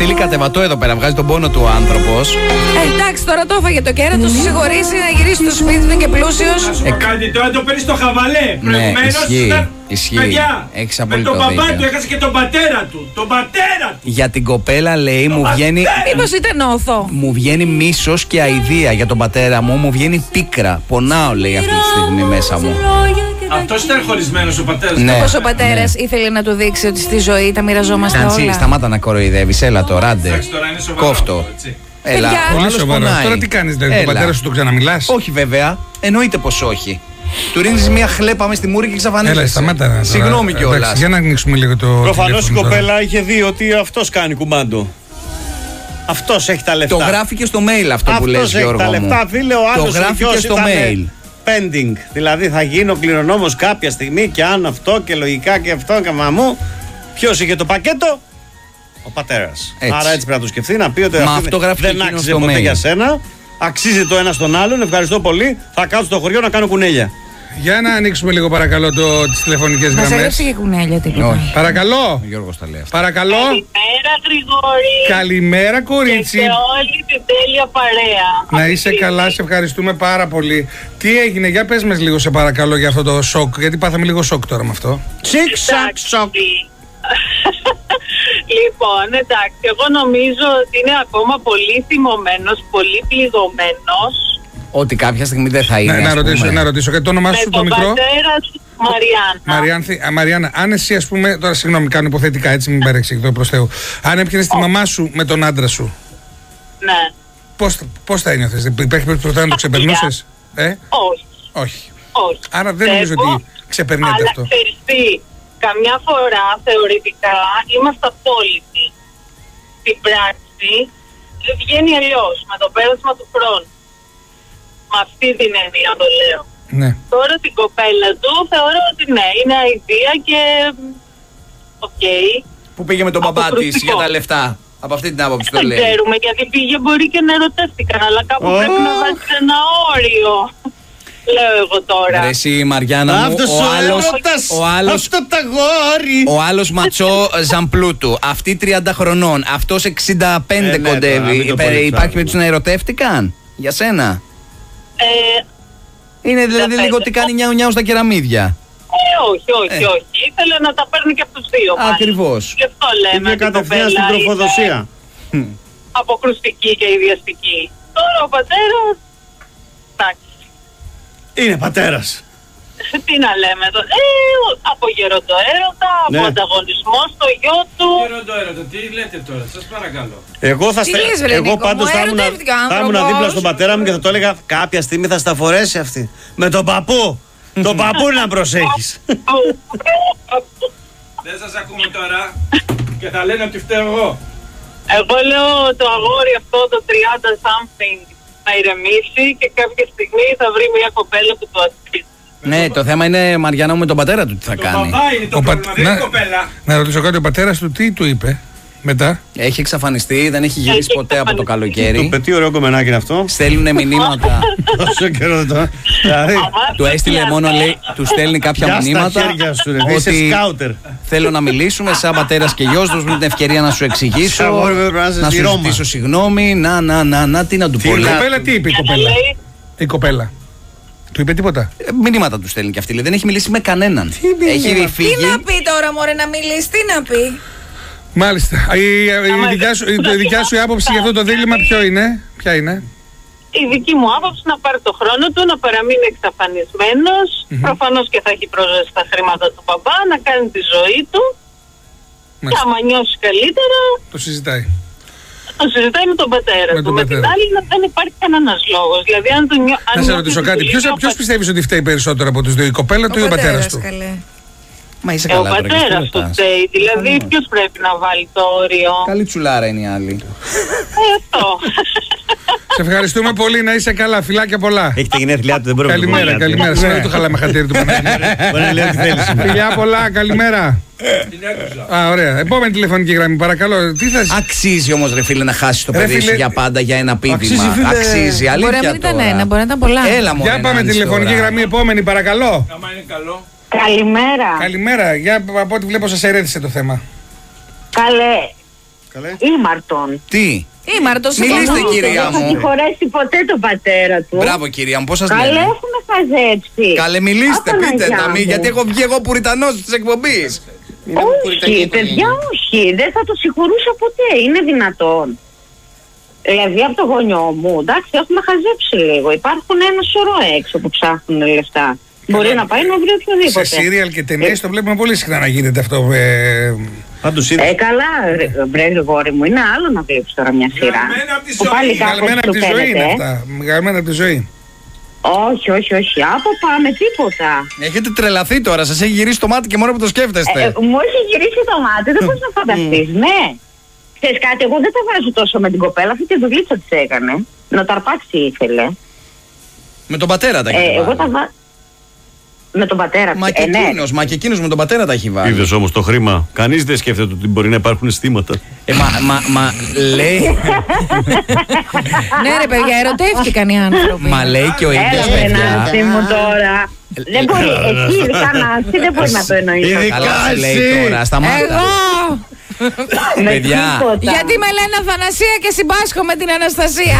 στείλει κατεβατό εδώ πέρα, βγάζει τον πόνο του ο άνθρωπος. Εντάξει, τώρα το έφαγε το κέρατο, σου συγχωρήσει να γυρίσει στο σπίτι του και πλούσιος. Να σου πω κάτι, τώρα το παίρνει στο χαβαλέ. Ναι, ισχύει. Παιδιά, Έχεις με απόλυτο τον παπά δίκιο. του έχασε και τον πατέρα του. Τον πατέρα του. Για την κοπέλα λέει μου βγαίνει. Μήπως ήταν όθο. Μου βγαίνει μίσος και αηδία για τον πατέρα μου βγαίνει πίκρα. Πονάω, λέει αυτή τη στιγμή μέσα μου. Αυτός ήταν χωρισμένος ο πατέρας. Ναι. Πως ο πατέρας ήθελε να του δείξει ότι στη ζωή τα μοιραζόμαστε Καντσί, όλα. σταμάτα να κοροϊδεύεις, έλα τώρα, άντε. Εντάξει, τώρα είναι σοβαρό. Κόφτο. Έτσι. Έλα, Παιδιά. ο Πολύ άλλος σοβαρό. πονάει. Τώρα τι κάνεις, δηλαδή, τον Έλα. πατέρα σου τον ξαναμιλάς? Όχι βέβαια, εννοείται πως όχι. Του ρίχνεις μια χλέπα μες στη μούρη και εξαφανίζεσαι. Έλα, σταμάτα τώρα. Συγγνώμη Εντάξει, κιόλας. για να ανοίξουμε λίγο το. Προφανώς η τηλέφωνο τώρα. κοπέλα είχε δει ότι αυτός κάνει κουμάντο. Αυτός έχει τα λεφτά. Το γράφει και στο mail αυτό που λες, Αυτός έχει Γιώργο τα μου. λεφτά, φίλε, ο Το άλλος γράφει και στο mail. pending. Δηλαδή θα γίνω κληρονόμος κάποια στιγμή και αν αυτό και λογικά και αυτό και μαμού. Ποιος είχε το πακέτο? Ο πατέρας. Έτσι. Άρα έτσι πρέπει να το σκεφτεί, να πει ότι Μα αυτή αυτό γράφει και δεν εκείνο άξιζε στο ποτέ mail. για σένα. Αξίζει το ένα στον άλλον. Ευχαριστώ πολύ. Θα κάτσω στο χωριό να κάνω κουνέλια. Για να ανοίξουμε λίγο παρακαλώ τις τηλεφωνικές Μας γραμμές. έλειψε και κουνέλια τίποτα. Όχι. Παρακαλώ. Ο Γιώργος τα λέει αυτά. Παρακαλώ. Καλημέρα, Γρηγόρη. Καλημέρα, Και κορίτσι. σε όλη την τέλεια παρέα. Να είσαι καλά, σε ευχαριστούμε πάρα πολύ. Τι έγινε, για πες μας λίγο σε παρακαλώ για αυτό το σοκ, γιατί πάθαμε λίγο σοκ τώρα με αυτό. Τσικ, σακ, σοκ. Λοιπόν, εντάξει, εγώ νομίζω ότι είναι ακόμα πολύ θυμωμένος, πολύ πληγωμένος. Ότι κάποια στιγμή δεν θα είναι. Να ρωτήσω και το όνομά Με σου το τον μικρό. πατέρα σου, Μαριάννα. Μαριάννα, αν εσύ ας πούμε, τώρα συγγνώμη κάνω υποθετικά έτσι μην παρεξηγηθώ προς Θεού. Αν έπιανες τη μαμά σου με τον άντρα σου, Ναι. πώς θα ένιωθες, υπάρχει περίπτωση να το ξεπερνούσες? Όχι. Όχι. Όχι. Άρα δεν νομίζω Πιστεύω, ότι ξεπερνέται αλλά αυτό. ξέρεις τι, καμιά φορά θεωρητικά είμαστε απόλυτοι. Στην πράξη βγαίνει αλλιώς με το πέρασμα του χρόνου. Με αυτή την έννοια το λέω. Ναι. Τώρα την κοπέλα του θεωρώ ότι ναι, είναι αηδία και οκ. Που πήγε με τον μπαμπά της Αποκρουστικό. για τα λεφτά. Από αυτή την άποψη το Δεν λέει. ξέρουμε γιατί πήγε, μπορεί και να ερωτεύτηκαν, αλλά κάπου πρέπει να βάζει ένα όριο. Λέω εγώ τώρα. Ρε εσύ Μαριάννα μου, Αυτός ο έρωτας, αυτό τα γόρι. ο άλλος ματσό Ζαμπλούτου, αυτή 30 χρονών, αυτός 65 ναι, κοντεύει. τώρα, μην το πολύ Υπάρχει ψάχνουμε. περίπτωση να ερωτεύτηκαν για σένα? Είναι δηλαδή λίγο ότι κάνει νιάου νιάου στα κεραμίδια. Όχι. Ήθελε να τα παίρνει και από τους δύο. μάλλον. Ακριβώς. Γι' αυτό λέμε. Είναι ότι η κατευθείαν στην κοπέλα τροφοδοσία. είναι αποκρουστική και ιδιαστική. Τώρα ο πατέρας. Εντάξει. Είναι πατέρας. Τι να λέμε εδώ. Από γεροντοέρωτα, από Ναι. ανταγωνισμό στο γιο του. Γερόντο έρωτα, τι λέτε τώρα, σας παρακαλώ. Τι λες, βρε, Εγώ Νίκο πάντως μου, ερωτεύτηκε ο θα ήμουν άνθρωπος. δίπλα στον πατέρα μου και θα το έλεγα κάποια στιγμή θα στα φορέσει αυτή. Με τον παππού. Τον παππού να προσέχεις. Δεν σας ακούμε τώρα και θα λένε ότι φταίω εγώ. Εγώ λέω το αγόρι αυτό το 30 something να ηρεμήσει και κάποια στιγμή θα βρει μια κοπέλα που το αξίζει. Ναι, το θέμα είναι Μαριάννα μου με τον πατέρα του τι θα Το κάνει. παπά είναι το πρόβλημα, δεν είναι η κοπέλα. Να ρωτήσω κάτι, ο πατέρας του τι του είπε μετά? Έχει εξαφανιστεί, δεν έχει γυρίσει Έχει ποτέ από το Το καλοκαίρι. πετύχει ωραίο κομμενάκι είναι αυτό. Στέλνουν μηνύματα. Τόσο καιρό δεν το. Δηλαδή. Του έστειλε μόνο, λέει, του στέλνει κάποια Γεια στα μηνύματα χέρια σου, ρε. Είσαι ότι σκάουτερ. θέλω να μιλήσουμε σαν πατέρας και γιος, δώσ' μου την ευκαιρία να σου εξηγήσω, Αγόρι μου, πρέπει να είσαι να στη σου Ρώμα. ζητήσω συγγνώμη, τι να του πω. Η λέει. κοπέλα τι είπε η Και να κοπέλα? λέει, Η κοπέλα. Του είπε τίποτα? Μηνύματα του στέλνει και αυτή, λέει, δεν έχει μιλήσει με κανέναν. Έχει Τι φύγει. να πει τώρα, μωρέ, να μιλήσει, τι να πει. Μάλιστα. Η δικιά σου η άποψη για αυτό το δίλημμα ποια είναι? η δική μου άποψη να πάρει το χρόνο του, να παραμείνει εξαφανισμένος. Προφανώς και θα έχει πρόσβαση στα χρήματα του παπά, να κάνει τη ζωή του. Και Μάλιστα. άμα νιώσει καλύτερα, Το συζητάει. το συζητάει με τον πατέρα Με του. τον Με την πατέρα. άλλη δεν υπάρχει κανένας λόγος. Δηλαδή αν του Να σε ρωτήσω κάτι. Ποιος πιστεύεις ότι φταίει περισσότερο από τους δύο, η κοπέλα του ή ο πατέρας του? καλέ. Μα είσαι Ο καλά τώρα και πατέρας τι του ρωτάς. φταίει. Δηλαδή ποιος πρέπει να βάλει το όριο. Καλή τσουλάρα είναι η άλλη. Αυτό. Σε ευχαριστούμε πολύ, να είσαι καλά. Φιλάκια πολλά. Έχει τα γενέθλιά του, δεν μπορεί να το Καλημέρα, βγάλει. καλημέρα. Σήμερα δεν το χαλάμε χατήρι του Παναγιώτη. Μπορεί να λέει ό,τι θέλει. Φιλιά πολλά, καλημέρα. Την άκουσα. Α, ωραία. Επόμενη τηλεφωνική γραμμή, παρακαλώ. Τι θα. Αξίζει όμως, ρε φίλε, να χάσει το Ρε παιδί σου φίλε, για πάντα για ένα πίδημα. αξίζει, φίλε. Αξίζει, αλήθεια. Μπορεί να μην ήταν τώρα. ένα, μπορεί να ήταν πολλά. Έλα, μωρέ, Για πάμε Νάνση, τηλεφωνική τώρα. γραμμή, επόμενη, παρακαλώ. Άμα είναι καλό. Καλημέρα. Καλημέρα. Για από ό,τι βλέπω, σας ερέθησε το θέμα. Καλέ. Ήμαρτον. Τι. Ήμαρτος. Μιλήστε, κυρία Δεν θα μου. συγχωρέσει ποτέ τον πατέρα του. Μπράβο, κυρία μου, πώς σας Καλέ, λένε? έχουμε χαζέψει. Καλέ, μιλήστε, πείτε Απαναγιά τα μη, μου. γιατί έχω βγει εγώ πουριτανός της εκπομπής. Όχι, παιδιά, όχι. Δεν θα το συγχωρούσα ποτέ. Είναι δυνατόν. Δηλαδή από το γονιό μου, εντάξει, έχουμε χαζέψει λίγο. Υπάρχουν ένα σωρό έξω που ψάχνουν λεφτά. Μπορεί να πάει να βρει οποιοδήποτε. Σε σύριαλ και ταινίες το βλέπουμε πολύ συχνά να γίνεται αυτό. Πάντως είδες. Καλά, βρε Γρηγόρη μου, είναι άλλο να βλέπεις τώρα μια σειρά. Γραμμένα απ' τη Που ζωή. πάλι κάπως Γαλμένα από του τη ζωή είναι φαίνεται. αυτά. Γαλμένα από τη ζωή. Όχι. Από πάμε τίποτα. Έχετε τρελαθεί τώρα, σας έχει γυρίσει το μάτι και μόνο που το σκέφτεστε. Μου έχει γυρίσει το μάτι, δεν μπορείς να φανταστείς. Ναι. Ξέρεις κάτι, εγώ δεν τα βάζω τόσο με την κοπέλα, αυτή τη δουλίτσα της έκανε. Να τα αρπάξει ήθελε. Με τον πατέρα τα έχει Εγώ βάλει. τα βάζω. Με τον πατέρα. Μα και ναι. εκείνος με τον πατέρα τα έχει βάλει. Είδες όμως το χρήμα. Κανείς δεν σκέφτεται ότι μπορεί να υπάρχουν αισθήματα. Μα λέει. Ναι, ρε παιδιά, ερωτεύτηκαν οι άνθρωποι. Μα λέει και ο ίδιος, Έλα, παιδιά. Νάση μου τώρα. Δεν μπορεί, εσύ ειδικά Νάση δεν μπορεί να το εννοείς. Ειδικά Καλά σε λέει εσύ. τώρα, σταμάτα. Εγώ! Με παιδιά. τίποτα. Γιατί με λένε Αθανασία και συμπάσχω με την Αναστασία.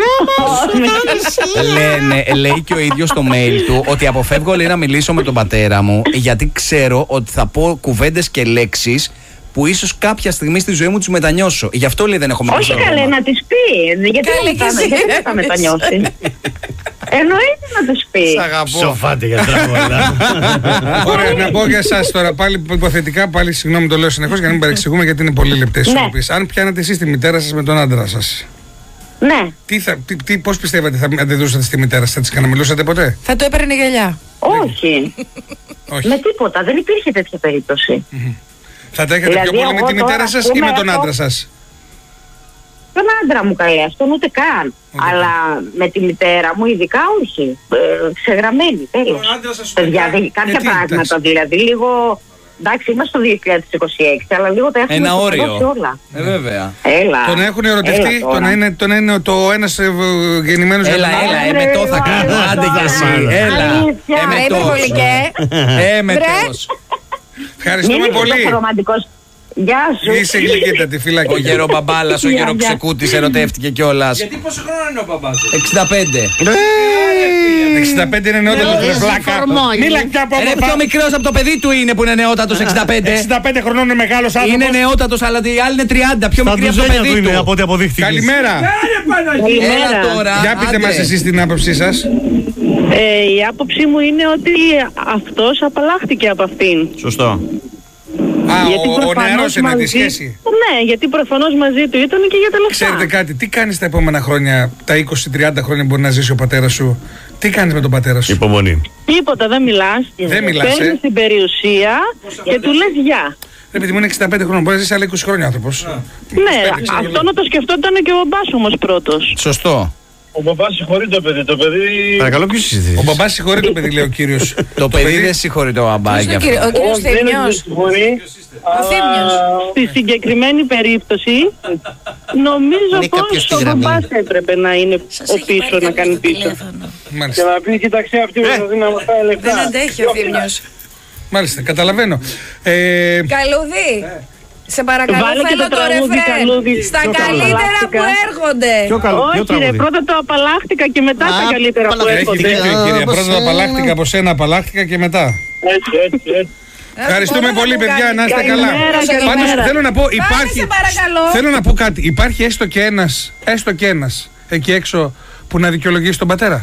Λέει και ο ίδιος στο mail του ότι αποφεύγω, λέει, να μιλήσω με τον πατέρα μου γιατί ξέρω ότι θα πω κουβέντες και λέξεις που ίσως κάποια στιγμή στη ζωή μου τους μετανιώσω. Γι' αυτό, λέει, δεν έχω μιλήσει. Όχι καλέ να της πει. Γιατί Καλέ και εσύ. δεν θα μετανιώσει. Εννοείται να της πει. Σ' αγαπώ. Σοφάτε για τραγούδα. Ωραία, να πω για εσάς τώρα πάλι υποθετικά, πάλι συγγνώμη το λέω συνεχώς για να μην παρεξηγούμε γιατί είναι πολύ λεπτές οι Ναι. ισορροπίες. Αν πιάνετε εσείς τη μητέρα σας με τον άντρα σας, Ναι. πώς πιστεύετε θα αντιδρούσατε στη μητέρα σας, θα της καναμιλούσατε ποτέ? Θα το έπαιρνε γυαλιά. Όχι. Όχι. Με τίποτα. Δεν υπήρχε τέτοια περίπτωση. Θα τα έχετε Δηλαδή, πιο πολύ με εγώ τη μητέρα τώρα, σας ας ή με πούμε, τον έχω- άντρα σας? Τον άντρα μου καλέ, αυτόν ούτε καν. Αλλά με τη μητέρα μου ειδικά όχι. Ξεγραμμένη, τέλος. Τον άντρα σας Παιδιά, ούτε καν. κάποια Γιατί, πράγματα εντάξει. δηλαδή λίγο. Εντάξει, είμαστε το 2026, αλλά λίγο τα έχουμε Ένα ξεπεράσει όριο. όλα. Βέβαια. Έλα. Το να έχουν ερωτευτεί, Έλα το να είναι το ένας γεννημένος για τον άλλο. Έλα, εμετό θα κάνω. Άντε κι εσύ. Έλα. Αλήθεια, Ρε Εμετός. υπερβολικέ. Εμετός. Μην Ευχαριστούμε είσαι πολύ. τόσο ρομαντικός. Γεια σου. Είσαι γλυκύτατη, Ο φυλακή. γερομπαμπάλας, ο Γεια, γεροξεκούτης ερωτεύτηκε κιόλας. Γιατί πόσο χρόνο είναι ο μπαμπάς σου? 65. 65 είναι νεότερο, ρε φλάκα. Μίλα κι από Είναι πιο μικρός από το παιδί του είναι που είναι νεότατος 65. 65 χρονών είναι μεγάλος Είναι άνθρωπος. νεότατος, αλλά η άλλη είναι 30. Πιο Τα μικρή από το ντουζένια του παιδί είναι από του. ό,τι αποδείχθηκε. Καλημέρα. Άρε Παναγία! Έλα Καλημέρα. τώρα. Για πείτε άντε. μας εσείς την άποψή σας. Η άποψή μου είναι ότι αυτός απαλλάχτηκε από αυτήν. Σωστό. Γιατί Ο προφανώς νεαρός είναι τη μαζί- σχέση. Ναι, γιατί προφανώς μαζί του ήταν και για τα λεφτά. Ξέρετε κάτι, τι κάνεις τα επόμενα χρόνια, τα 20-30 χρόνια μπορεί να ζήσει ο πατέρας σου? Τι κάνεις με τον πατέρα σου? Υπομονή. Τίποτα, δεν μιλάς. Δεν μιλάς, Παίρνεις την περιουσία και του λες γεια. Ρε παιδί μου είναι 65 χρόνια, μπορεί να ζήσει άλλα 20 χρόνια άνθρωπος. Ναι, αυτό να το σκεφτόταν και ο μπαμπάς όμως πρώτος. Σωστό. Ο μπαμπάς συγχωρεί το παιδί. Το παιδί... Παρακαλώ, ποιος είσαι Ο μπαμπάς συγχωρεί το παιδί, λέει ο κύριος. Το παιδί δεν συγχωρεί το μπαμπά για αυτό. Ο κύριος Θημιός. Ο Θήμιος. Στη συγκεκριμένη περίπτωση, νομίζω Είναι κάποιος πως στη ο γραμμή. μπαμπάς έπρεπε να είναι ο πίσω, να κάνει πίσω. Μάλιστα. Να πει, κοίταξε αυτή που θα δίνει να μας φάει λεφτά. Δεν αντέχει ο Θήμιος. Μάλιστα, καταλαβαίνω. Καλούδι. Σε παρακαλώ, Βάλε και θέλω το το τραγούδι, ρεφρέν. Καλούδι. Στα Ποιο καλύτερα που απαλλάχτηκα. έρχονται. Ποιο Όχι ρε, τραγούδι? πρώτα το απαλλάχτηκα και μετά τα καλύτερα που Έχει έρχονται. δίκιο η κυρία. Πρώτα το απαλλάχτηκα από σένα, απαλλάχτηκα και μετά. Έτσι. Ευχαριστούμε Μπορώ πολύ, να μου παιδιά, κάνει- να είστε καλά. Καλημέρα, Πάντως καλημέρα. θέλω να πω, Πάμε, υπάρχει. σε παρακαλώ. Θέλω να πω κάτι. Υπάρχει έστω και ένας εκεί έξω που να δικαιολογήσει τον πατέρα.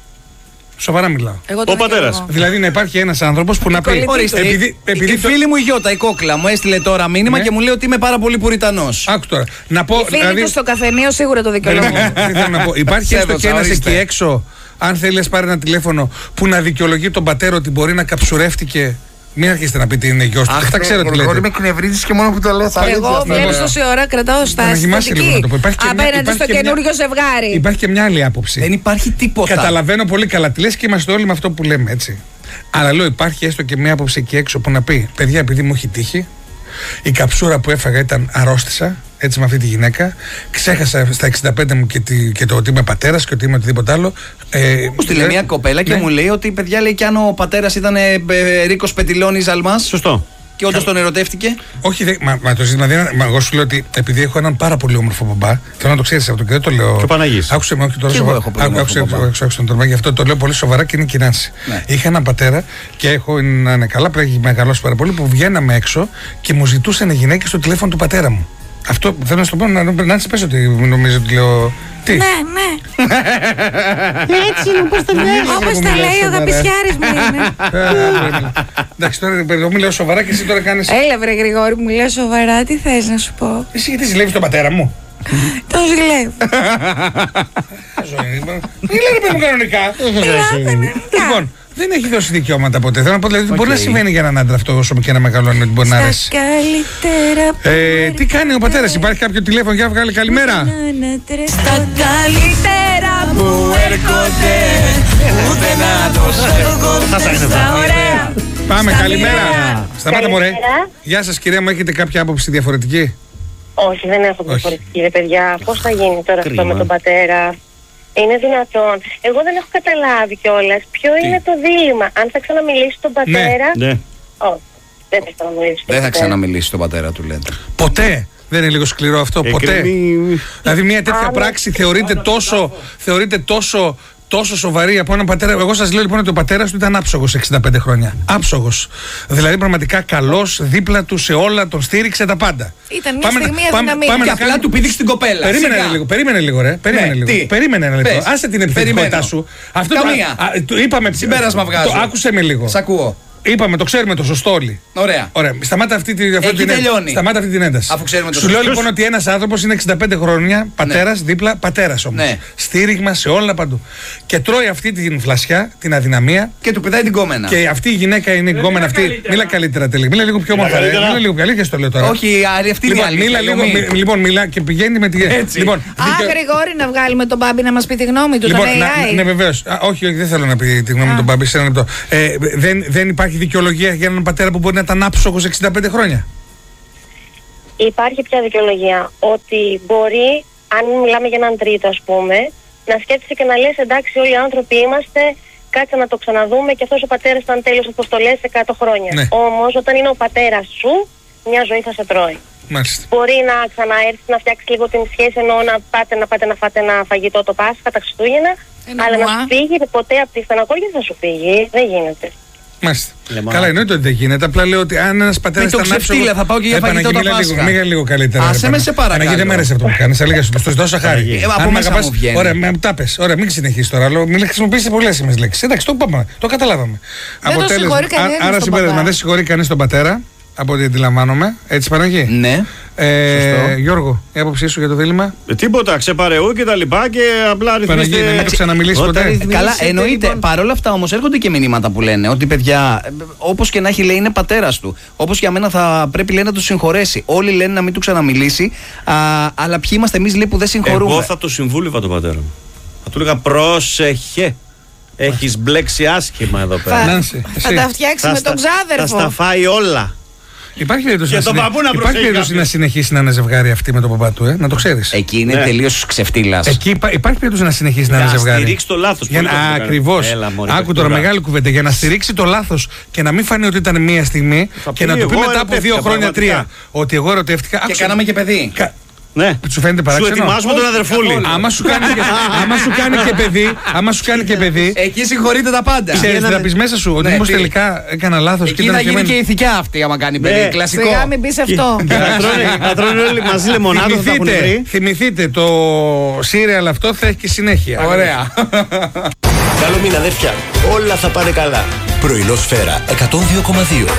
Σοβαρά μιλάω. Εγώ Ο το πατέρας. δικαιολογώ. Δηλαδή να υπάρχει ένας άνθρωπος που να πει. Ορίστε, Επειδή η φίλη μου η Γιώτα, η κόκλα, μου έστειλε τώρα μήνυμα Ναι. και μου λέει ότι είμαι πάρα πολύ πουριτανός. Άκου τώρα. Να πω. Οι φίλοι δηλαδή- του στο καφενείο σίγουρα το δικαιολογούν. Τι θέλω να πω. Υπάρχει έστω Σέβομαι, και ένας ορίστε. εκεί έξω, αν θέλει, πάρει ένα τηλέφωνο που να δικαιολογεί τον πατέρα ότι μπορεί να καψουρεύτηκε. Μην αρχίσετε να πείτε είναι γιος του. Τα ξέρω τι λέτε. με εκνευρίζεις και μόνο που το λες. Εγώ βλέπεις τόση ώρα κρατάω Να στάση γυμάσαι λίγο να θετική το πω. Υπάρχει και μια- απέναντι υπάρχει στο και μια- καινούριο ζευγάρι. Υπάρχει και μια άλλη άποψη. Δεν υπάρχει τίποτα. Καταλαβαίνω πολύ καλά τι λες και είμαστε όλοι με αυτό που λέμε, έτσι. Αλλά λέω, υπάρχει έστω και μια άποψη εκεί έξω που να πει: παιδιά, επειδή μου έχει τύχει, η καψούρα που έφαγα ήταν αρρώστησα, έτσι με αυτή τη γυναίκα. Ξέχασα στα 65 μου και το ότι είμαι πατέρας και ότι είμαι οτιδήποτε άλλο. Μου στείλε μια κοπέλα και Ναι. μου λέει ότι παιδιά, λέει, κι αν ο πατέρας ήταν Ρίκος Πετιλώνης Αλμάς, Σωστό. Και όντως τον ερωτεύτηκε. Όχι, μα το ζήτημα δεν είναι. Εγώ σου λέω ότι επειδή έχω έναν πάρα πολύ όμορφο μπαμπά, θέλω να το ξέρεις αυτό και δεν το λέω. Και ο Παναγής. Άκουσε με, όχι τώρα Και εγώ έχω πολύ όμορφο μπαμπά. τον τρομάκι, γι' αυτό το λέω πολύ σοβαρά και είναι η Κινάση. Ναι. Είχα έναν πατέρα και έχω να είναι καλά, πρέπει να έχει μεγαλώσει πάρα πολύ, που βγαίναμε έξω και μου ζητούσαν οι γυναίκες στο τηλέφωνο του πατέρα μου. Αυτό θέλω να σου το πω, να της πες ότι νομίζω ότι λέω. Τι? Ναι. Έτσι είναι, όπως το λέει. Όπως τα λέει ο Αγαπησιάρης μου είναι. Εντάξει, τώρα εγώ μιλάω σοβαρά και εσύ τώρα κάνεις. Έλα βρε Γρηγόρη, μου λέω σοβαρά, τι θες να σου πω. Εσύ γιατί ζηλεύεις τον πατέρα μου? Τον ζηλεύω. Μιλά ρε παιδί μου κανονικά. Λοιπόν, δεν έχει δώσει δικαιώματα ποτέ. Θέλω να πω δηλαδή μπορεί να συμβαίνει για έναν άντρα αυτό όσο και να μεγαλώνει ότι μπορεί να αρέσει. Στα καλύτερα. Τι κάνει ο πατέρας, υπάρχει κάποιο τηλέφωνο για να βγάλει καλημέρα? Στα καλύτερα που έρχονται, ούτε να το σέρχονται. Ωραία. Πάμε, καλημέρα. Σταμάτα μωρέ. Καλημέρα. Γεια σας κυρία μου, έχετε κάποια άποψη διαφορετική? Όχι, δεν έχω διαφορετική, ρε παιδιά. Πώς θα γίνει τώρα αυτό Κρίμα. με τον πατέρα? Είναι δυνατόν? Εγώ δεν έχω καταλάβει κιόλας ποιο είναι το δίλημμα. Αν θα ξαναμιλήσει τον πατέρα. Ναι. Όχι, δεν θα ξαναμιλήσει. Δεν θα ξαναμιλήσει τον πατέρα του, λέτε. Ποτέ. Δεν είναι λίγο σκληρό αυτό, ποτέ. Δηλαδή μια τέτοια πράξη θεωρείται τόσο σοβαρή από έναν πατέρα. Εγώ σας λέω λοιπόν ότι ο πατέρας του ήταν άψογος 65 χρόνια. Άψογος. Δηλαδή πραγματικά καλός, δίπλα του σε όλα, τον στήριξε τα πάντα. Ήταν μια στιγμή αδυναμία. Και απλά του πήδηξε την κοπέλα. Περίμενε λίγο ρε. Περίμενε ένα λεπτό. Άσε την επιθετικότητά σου. Είπαμε. Συμπέρασμα βγάζω. Άκουσε με λίγο. Σ' ακούω. Είπαμε, το ξέρουμε το σωστό όλοι. Ωραία. Σταμάτα αυτή την ένταση. Αφού ξέρουμε το Σου λέω σωστό. λοιπόν ότι ένας άνθρωπος είναι 65 χρόνια, πατέρας, δίπλα, πατέρας όμως. Ναι. Στήριγμα σε όλα παντού. Και τρώει αυτή την φλασιά, την αδυναμία. Και του πετάει την κόμενα. Και αυτή η γυναίκα είναι η γκόμενα αυτή. καλύτερα. Μίλα καλύτερα τελικά. Μίλα λίγο πιο όμορφα. Μίλα λίγο καλύτερα, στο λέω τώρα. Όχι, αυτή είναι η αλήθεια. Λοιπόν, μιλά και πηγαίνει με τη. Λοιπόν, Γρηγόρη, να βγάλουμε τον Μπάμπη να μας πει τη γνώμη του, τον AI. ναι, βεβαίως. Όχι, δεν θέλω να πει τη γνώμη του Μπάμπη σε ένα λεπτό. Δεν υπάρχει δικαιολογία για έναν πατέρα που μπορεί να ήταν άψογος 65 χρόνια. Υπάρχει πια δικαιολογία ότι μπορεί, αν μιλάμε για έναν τρίτο ας πούμε, να σκέφτεσαι και να λες εντάξει όλοι οι άνθρωποι είμαστε, κάτσε να το ξαναδούμε και αυτός ο πατέρας ήταν τέλειος όπως το λες 100 χρόνια. Ναι. Όμως όταν είναι ο πατέρας σου, μια ζωή θα σε τρώει. Μάλιστα. Μπορεί να ξαναέρθεις να φτιάξεις λίγο την σχέση, ενώ να πάτε να φάτε ένα φαγητό το Πάσχα, τα Χριστούγεννα, αλλά να σου φύγει ποτέ από τη στεναχώρια θα σου φύγει. Δεν γίνεται. Μάλιστα. Καλά, εννοείται ότι δεν γίνεται. Απλά λέω ότι αν ένας πατέρας ήταν άψογος. Θα πάω και για φαγητό το Πάσχα. Μίγα λίγο καλύτερα. Άσε με σε παρακαλώ. Παναγί, δεν μ' άρεσε αυτό που κάνεις. Έλεγα σου, το δώσα χάρη. Από μέσα μου βγαίνει. Ωραία, τα πες. Ωραία, μην συνεχίσεις τώρα. Μην χρησιμοποιήσεις πολλές σημαίες λέξεις. Εντάξει, το είπαμε. Το καταλάβαμε. Δεν το συγχωρεί κανένας Άρα τον συμπέρασμα, παπά. δεν συγχωρεί κανείς τον πατέρα. Από ό,τι αντιλαμβάνομαι. Έτσι, Παναγί. Ναι. Γιώργο, η άποψή σου για το δίλημμα? Τίποτα, ξεπαρεού και τα λοιπά και απλά Παναγί, να μην το ξαναμιλήσει ποτέ. Καλά, εννοείται. Παρ' όλα αυτά όμως έρχονται και μηνύματα που λένε ότι παιδιά, όπως και να έχει, λέει, είναι πατέρας του. Όπως για μένα θα πρέπει, λέει, να του συγχωρέσει. Όλοι λένε να μην του ξαναμιλήσει, αλλά ποιοι είμαστε εμείς, λέει, που δεν συγχωρούμε. Εγώ θα του συμβούλευα τον πατέρα μου. Θα του έλεγα πρόσεχε. Έχεις μπλέξει άσχημα εδώ πέρα. Νάνση, Θα τα φτιάξει με τον Θα ξάδερφο. στα φάει όλα. Υπάρχει περίπτωση Και τον παππού να προσέχει να κάποιος. συνεχίσει να είναι ζευγάρι αυτή με τον παπά του, να το ξέρεις. Εκεί είναι Ναι. τελείως ξεφτύλας. Εκεί υπάρχει περίπτωση να συνεχίσει να είναι Να ζευγάρι. στηρίξει το λάθος. Ακριβώς. Άκου τώρα, μεγάλη κουβέντα. Για να στηρίξει το λάθος και να μην φανεί ότι ήταν μία στιγμή και να πει, του πει εγώ μετά από 2 ερωτεύτηκα, χρόνια, 3 πραγματικά. ότι εγώ ερωτεύτηκα. Και άκουσε, κάναμε και παιδί. Ναι. Σου φαίνεται Σου παράξενο? ετοιμάζουμε τον αδερφούλη. Άμα σου κάνει και παιδί, Εκεί συγχωρείτε τα πάντα. ξέρεις, θα πεις μέσα σου ότι Ναι, μήπως τι? τελικά έκανα λάθος και Εκεί ήταν θα γίνει φτιαγμένη. και η ηθικιά αυτή άμα κάνει παιδί. Ναι. Κλασικό. Σιγά μην πεις αυτό. Θα τρώνε όλοι μαζί λεμονάδα, θα έχουν βρει. Θυμηθείτε, το σύριαλ αυτό θα έχει και συνέχεια. Ωραία. Καλό μήνα, αδέρφια. Όλα θα πάνε καλά. Πρωινό Σφαίρα 102,2.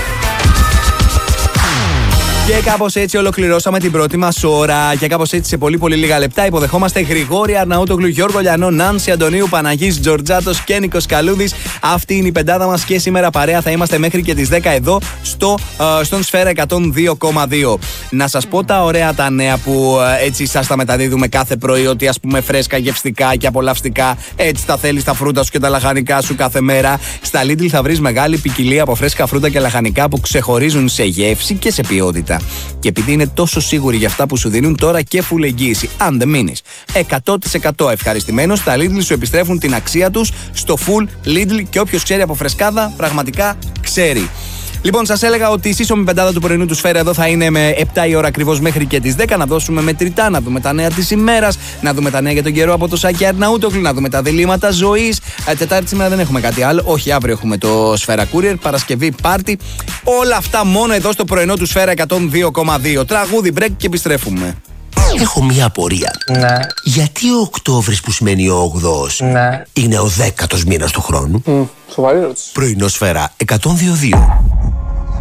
Και κάπως έτσι ολοκληρώσαμε την πρώτη μας ώρα. Και κάπως έτσι σε πολύ πολύ λίγα λεπτά υποδεχόμαστε Γρηγόρη Αρναούτογλου, Γιώργο Λιανό, Νάνση Αντωνίου, Παναγής Τζορτζάτος και Νίκος Καλούδης. Αυτή είναι η πεντάδα μας και σήμερα παρέα θα είμαστε μέχρι και τις 10 εδώ στον Σφαίρα 102,2. Να σας πω τα ωραία τα νέα που έτσι σας τα μεταδίδουμε κάθε πρωί, ότι ας πούμε φρέσκα, γευστικά και απολαυστικά έτσι τα θέλεις τα φρούτα σου και τα λαχανικά σου κάθε μέρα. Στα Lidl θα βρεις μεγάλη ποικιλία από φρέσκα φρούτα και λαχανικά που ξεχωρίζουν σε γεύση και σε ποιότητα. Και επειδή είναι τόσο σίγουροι για αυτά που σου δίνουν, τώρα και full εγγύηση. Αν δεν μείνεις 100% ευχαριστημένος, τα Lidl σου επιστρέφουν την αξία τους στο full Lidl και όποιος ξέρει από φρεσκάδα πραγματικά ξέρει. Λοιπόν, σας έλεγα ότι η σύσσωμη πεντάδα του πρωινού του Σφαίρα εδώ θα είναι με 7 η ώρα ακριβώς μέχρι και τις 10. Να δώσουμε μετρητά, να δούμε τα νέα της ημέρας, να δούμε τα νέα για τον καιρό από το Σάκη Αρναούτογλου, να δούμε τα διλήμματα ζωής. Τετάρτη σήμερα δεν έχουμε κάτι άλλο. Όχι, αύριο έχουμε το Σφαίρα Courier, Παρασκευή πάρτι. Όλα αυτά μόνο εδώ στο πρωινό του Σφαίρα 102,2. Τραγούδι, break και επιστρέφουμε. Έχω μία απορία. Ναι. Γιατί ο Οκτώβρης που σημαίνει ο 8ος Ναι. είναι ο 10ος μήνας του χρόνου? Σοβαρή ερώτηση. Πρωινό Σφαίρα 102,2.